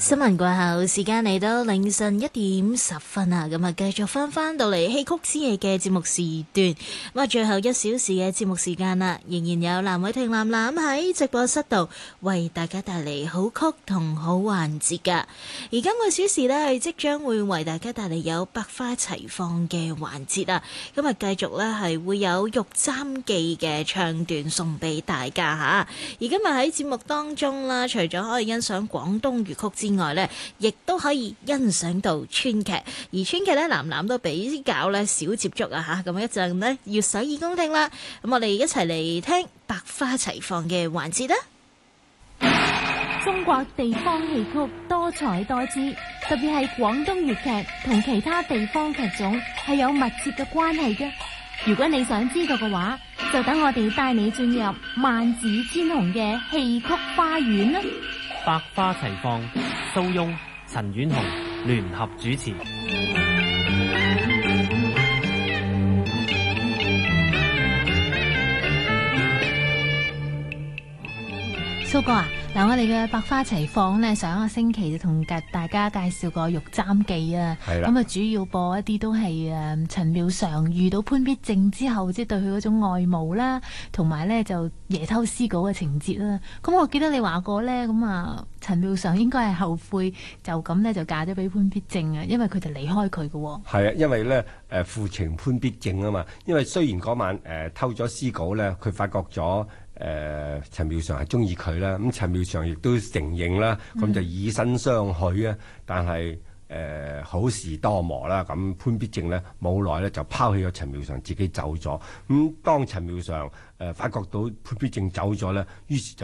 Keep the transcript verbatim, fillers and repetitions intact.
新聞過後，時間嚟到凌晨一點十分啊！咁啊，繼續翻翻到嚟戲曲之夜嘅節目時段。咁啊，最後一小時嘅節目時間啦，仍然有藍偉霆藍藍喺直播室度為大家帶嚟好曲同好環節噶。而今個小時呢，係即將會為大家帶嚟有百花齊放嘅環節啊！咁啊，繼續呢係會有玉簪記嘅唱段送俾大家吓。而今日喺節目當中啦，除咗可以欣賞廣東粵曲之外咧，亦都可以欣賞到川劇，而川劇咧，藍藍都比較咧少接觸啊吓，咁一陣呢，要洗耳恭聽啦。咁我哋一齊嚟聽百花齊放嘅環節啦。 中國地方戲曲多彩多姿，特別係廣東粵劇同其他地方劇種係有密切嘅關係嘅。如果你想知道嘅話，就等我哋帶你進入萬紫千紅嘅戲曲花園啦。 百花齊放，蘇翁、陳婉紅聯合主持。 蘇哥啊，嗱，我哋嘅百花齊放咧，上一個星期就同大家介紹過玉簪記啊，咁啊主要播一啲都係誒陳妙常遇到潘必正之後，即係對佢嗰種愛慕啦，同埋咧就夜偷詩稿嘅情節啦。咁我記得你話過咧，咁啊陳妙常應該係後悔就咁咧就嫁咗俾潘必正啊，因為佢就離開佢嘅。 係啊，因為咧誒負情潘必正啊嘛，因為雖然嗰晚誒、呃、偷咗詩稿咧，佢發覺咗。誒、呃、陳妙常係中意佢啦，咁陳妙常亦都承認啦，咁、嗯、就以身相許啊。但係誒、呃、好事多磨啦，咁潘必正呢冇耐咧就拋棄咗陳妙常，自己走咗。咁當陳妙常誒、呃、發覺到潘必正走咗咧，於是就